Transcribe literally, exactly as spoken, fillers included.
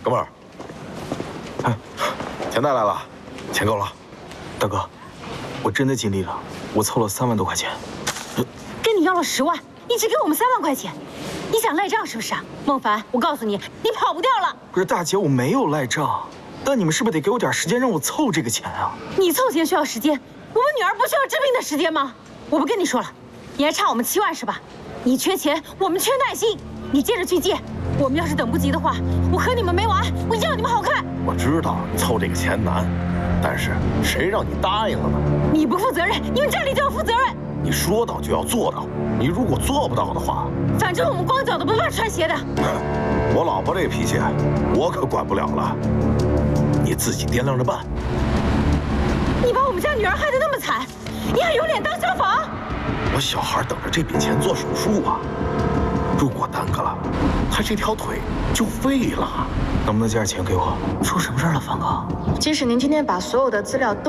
哥们儿，哎，钱带来了，钱够了。 大哥，我真的尽力了，我凑了三万多块钱。 跟你要了十万，你只给我们三万块钱，你想赖账是不是啊？孟凡，我告诉你，你跑不掉了。 不是大姐，我没有赖账，但你们是不是得给我点时间让我凑这个钱啊？ 你凑钱需要时间，我们女儿不需要治病的时间吗？我不跟你说了，你还差我们七万是吧？你缺钱，我们缺耐心，你接着去借。我们要是等不及的话，我和你们没完，我要你们好看。 我知道凑这个钱难，但是谁让你答应了呢？ 你不负责任，你们这里就要负责任。 你说到就要做到，你如果做不到的话， 反正我们光脚的不怕穿鞋的。 我老婆这脾气，我可管不了了，你自己掂量着办。 你把我们家女儿害得那么惨，你还有脸当消防？ 我小孩等着这笔钱做手术啊，如果耽搁了，他这条腿就废了。 能不能借点钱给我？出什么事了，方哥？ 即使您今天把所有的资料都